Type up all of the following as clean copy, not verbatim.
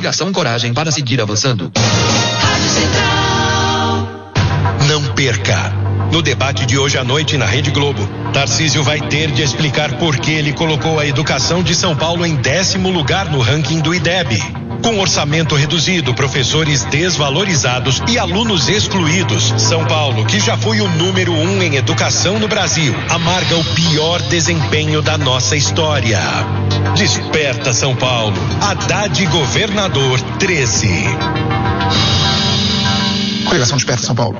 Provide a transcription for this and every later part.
inspiração, coragem para seguir avançando. Rádio Central. Não perca! No debate de hoje à noite na Rede Globo, Tarcísio vai ter de explicar por que ele colocou a educação de São Paulo em 10º lugar no ranking do IDEB. Com orçamento reduzido, professores desvalorizados e alunos excluídos, São Paulo, que já foi o número 1 em educação no Brasil, amarga o pior desempenho da nossa história. Desperta, São Paulo. Haddad Governador 13. Coligação Desperta, São Paulo.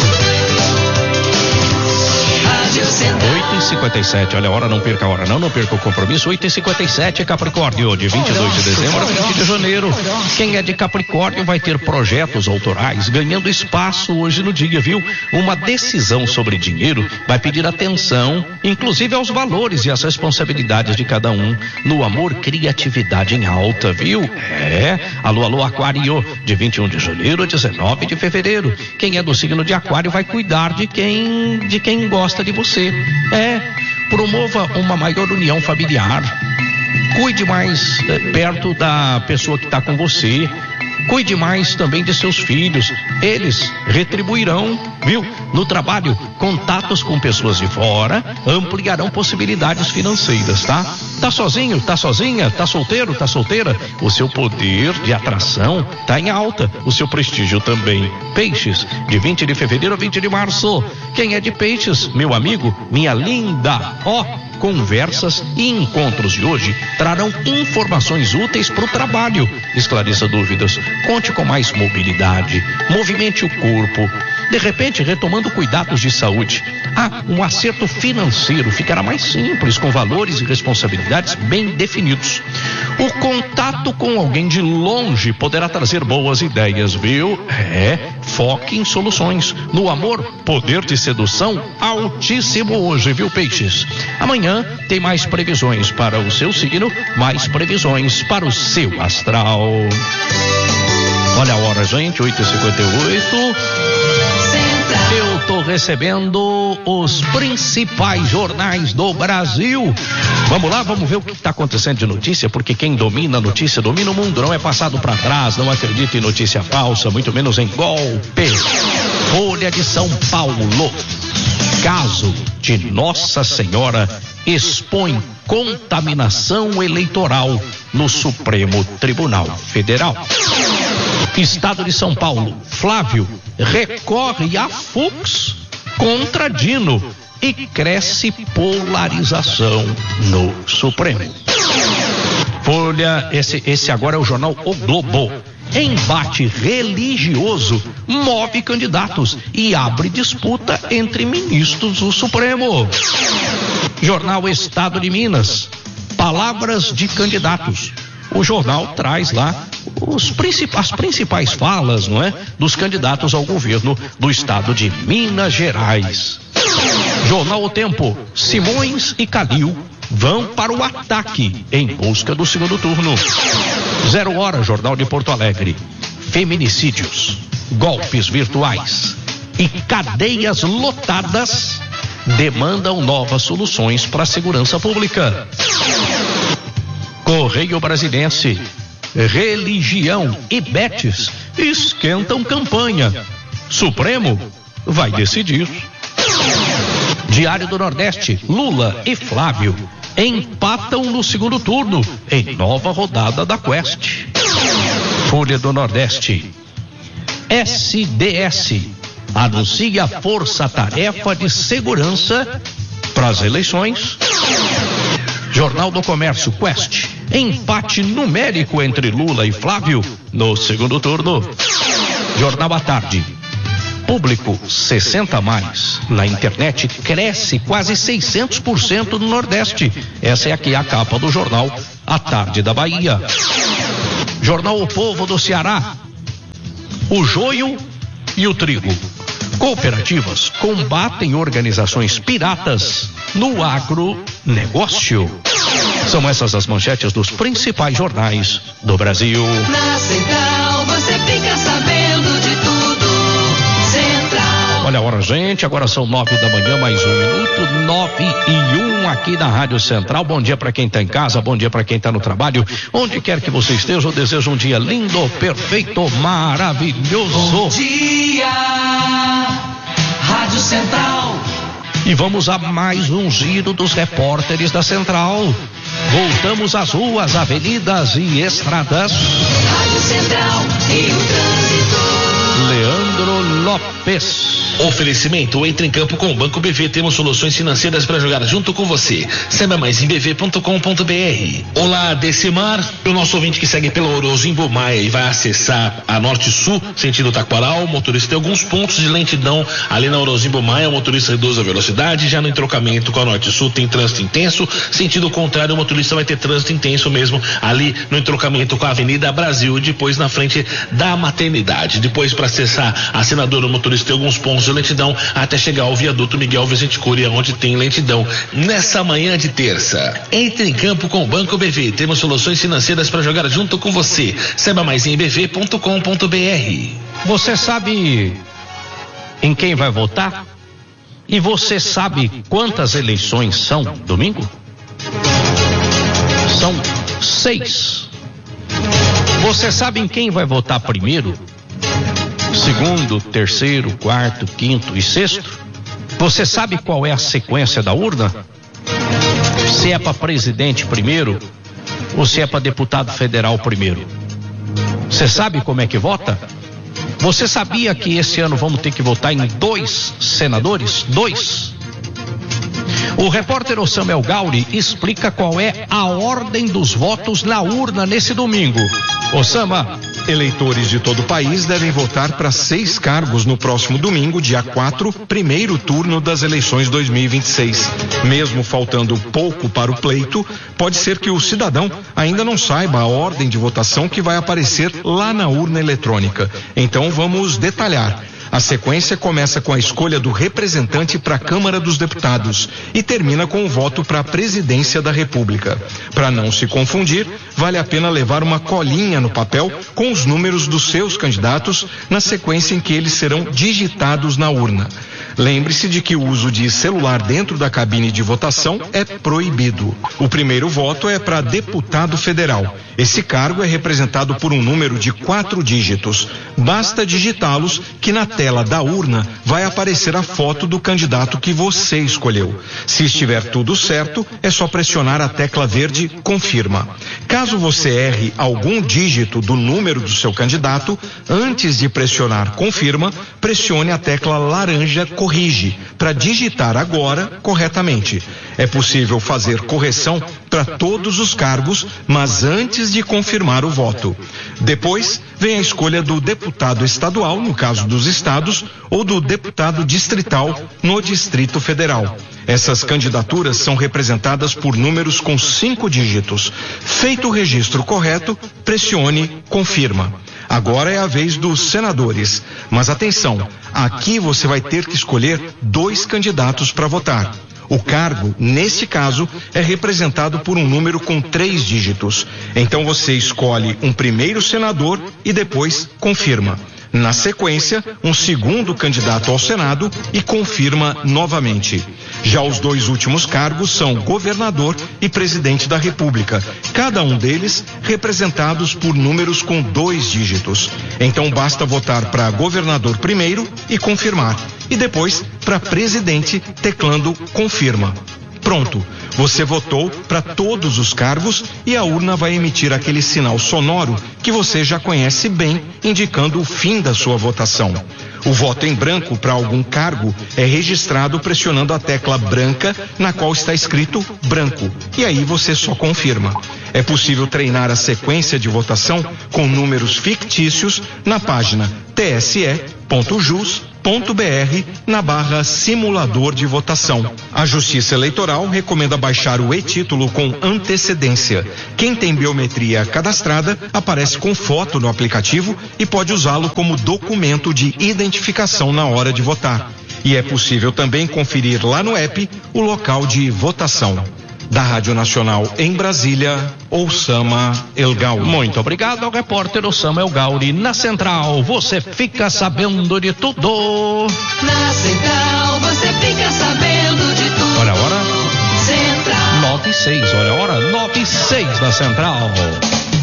8h57, olha a hora, não perca a hora, não perca o compromisso. 8h57, Capricórnio, de 22 de dezembro a 20 de janeiro. Quem é de Capricórnio vai ter projetos autorais ganhando espaço hoje no dia, viu? Uma decisão sobre dinheiro vai pedir atenção, inclusive aos valores e às responsabilidades de cada um. No amor, criatividade em alta, viu? Alô, Aquário, de 21 de janeiro a 19 de fevereiro. Quem é do signo de Aquário vai cuidar de quem gosta de você. Promova uma maior união familiar. Cuide mais perto da pessoa que está com você. Cuide mais também de seus filhos. Eles retribuirão, viu? No trabalho, contatos com pessoas de fora ampliarão possibilidades financeiras, tá? Tá sozinho? Tá sozinha? Tá solteiro? Tá solteira? O seu poder de atração tá em alta. O seu prestígio também. Peixes, de 20 de fevereiro a 20 de março. Quem é de Peixes, meu amigo, minha linda, conversas e encontros de hoje trarão informações úteis para o trabalho. Esclareça dúvidas, conte com mais mobilidade, movimente o corpo, de repente retomando cuidados de saúde. Um acerto financeiro ficará mais simples, com valores e responsabilidades bem definidos. O contato com alguém de longe poderá trazer boas ideias, viu? Foque em soluções. No amor, poder de sedução altíssimo hoje, viu, Peixes? Amanhã tem mais previsões para o seu signo, mais previsões para o seu astral. Olha a hora, gente, 8h58. Eu tô recebendo os principais jornais do Brasil. Vamos lá, vamos ver o que está acontecendo de notícia, porque quem domina a notícia domina o mundo, não é passado para trás, não acredita em notícia falsa, muito menos em golpe. Folha de São Paulo. Caso de Nossa Senhora expõe contaminação eleitoral no Supremo Tribunal Federal. Estado de São Paulo, Flávio recorre a Fux contra Dino e cresce polarização no Supremo. Folha, esse agora é o jornal O Globo. Embate religioso move candidatos e abre disputa entre ministros do Supremo. Jornal Estado de Minas, palavras de candidatos. O jornal traz lá as principais falas, não é? Dos candidatos ao governo do estado de Minas Gerais. Jornal O Tempo, Simões e Calil vão para o ataque em busca do segundo turno. 0 hora, Jornal de Porto Alegre. Feminicídios, golpes virtuais e cadeias lotadas demandam novas soluções para a segurança pública. Correio Brasiliense, religião e betes esquentam campanha. Supremo vai decidir. Diário do Nordeste, Lula e Flávio empatam no segundo turno em nova rodada da Quest. Folha do Nordeste, SDS anuncia força-tarefa de segurança para as eleições. Jornal do Comércio, Quest, empate numérico entre Lula e Flávio no segundo turno. Jornal à Tarde, Público 60+. Na internet cresce quase 600% no Nordeste. Essa é aqui a capa do jornal à Tarde da Bahia. Jornal O Povo do Ceará, o joio e o trigo. Cooperativas combatem organizações piratas no agronegócio. São essas as manchetes dos principais jornais do Brasil. Na Central você fica sabendo de tudo. Central. Olha a hora, gente, agora são 9 da manhã, mais 1 minuto, 9:01 aqui na Rádio Central. Bom dia para quem está em casa, bom dia para quem está no trabalho, onde quer que você esteja, eu desejo um dia lindo, perfeito, maravilhoso. Bom dia, Rádio Central. E vamos a mais um giro dos repórteres da Central. Voltamos às ruas, avenidas e estradas. Rádio Central e o trânsito. Leandro Lopes. Oferecimento, entre em campo com o Banco BV, temos soluções financeiras para jogar junto com você. Saiba mais em bv.com.br. Olá, Decimar, o nosso ouvinte que segue pela Orozimbo Maia e vai acessar a Norte-Sul, sentido Taquaral, o motorista tem alguns pontos de lentidão ali na Orozimbo Maia, o motorista reduz a velocidade, já no entrocamento com a Norte-Sul tem trânsito intenso, sentido contrário, o motorista vai ter trânsito intenso mesmo ali no entrocamento com a Avenida Brasil, depois na frente da Maternidade, depois para acessar a Senadora, o motorista tem alguns pontos de lentidão até chegar ao viaduto Miguel Vicente Curia, onde tem lentidão. Nessa manhã de terça, entre em campo com o Banco BV, temos soluções financeiras para jogar junto com você. Saiba mais em bv.com.br. Você sabe em quem vai votar? E você sabe quantas eleições são domingo? São 6. Você sabe em quem vai votar primeiro? Segundo, terceiro, quarto, quinto e sexto? Você sabe qual é a sequência da urna? Se é para presidente primeiro ou se é para deputado federal primeiro? Você sabe como é que vota? Você sabia que esse ano vamos ter que votar em 2 senadores? 2. O repórter Samuel Gauri explica qual é a ordem dos votos na urna nesse domingo. Osama. Eleitores de todo o país devem votar para 6 cargos no próximo domingo, dia 4, primeiro turno das eleições 2026. Mesmo faltando pouco para o pleito, pode ser que o cidadão ainda não saiba a ordem de votação que vai aparecer lá na urna eletrônica. Então vamos detalhar. A sequência começa com a escolha do representante para a Câmara dos Deputados e termina com o voto para a Presidência da República. Para não se confundir, vale a pena levar uma colinha no papel com os números dos seus candidatos na sequência em que eles serão digitados na urna. Lembre-se de que o uso de celular dentro da cabine de votação é proibido. O primeiro voto é para deputado federal. Esse cargo é representado por um número de 4 dígitos. Basta digitá-los que na tela da urna vai aparecer a foto do candidato que você escolheu. Se estiver tudo certo, é só pressionar a tecla verde confirma. Caso você erre algum dígito do número do seu candidato, antes de pressionar confirma, pressione a tecla laranja corrige para digitar agora corretamente. É possível fazer correção para todos os cargos, mas antes de confirmar o voto. Depois vem a escolha do deputado estadual, no caso dos estados, ou do deputado distrital, no Distrito Federal. Essas candidaturas são representadas por números com 5 dígitos. Feito o registro correto, pressione confirma. Agora é a vez dos senadores. Mas atenção, aqui você vai ter que escolher 2 candidatos para votar. O cargo, neste caso, é representado por um número com 3 dígitos. Então você escolhe um primeiro senador e depois confirma. Na sequência, um segundo candidato ao Senado e confirma novamente. Já os 2 últimos cargos são governador e presidente da República, cada um deles representados por números com 2 dígitos. Então basta votar para governador primeiro e confirmar, e depois para presidente teclando confirma. Pronto, você votou para todos os cargos e a urna vai emitir aquele sinal sonoro que você já conhece bem, indicando o fim da sua votação. O voto em branco para algum cargo é registrado pressionando a tecla branca na qual está escrito branco, e aí você só confirma. É possível treinar a sequência de votação com números fictícios na página tse.jus.br na barra simulador de votação. A Justiça Eleitoral recomenda baixar o e-título com antecedência. Quem tem biometria cadastrada aparece com foto no aplicativo e pode usá-lo como documento de identificação na hora de votar. E é possível também conferir lá no app o local de votação. Da Rádio Nacional em Brasília, Osama El Gauri. Muito obrigado ao repórter Osama El Gauri. Na Central, você fica sabendo de tudo. Na Central, você fica sabendo de tudo. Olha a hora. Central. 9:06, olha a hora. 9:06 na Central.